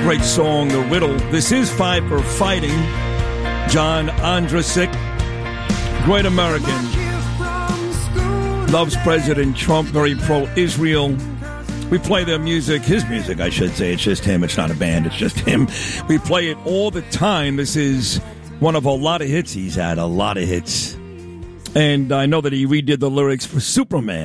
Great song, The Riddle. This is Fight for Fighting. John Ondrasik, great American. Loves President Trump, very pro-Israel. We play their music, his music, I should say. It's just him. It's not a band. It's just him. We play it all the time. This is one of a lot of hits he's had, a lot of hits. And I know that he redid the lyrics for Superman.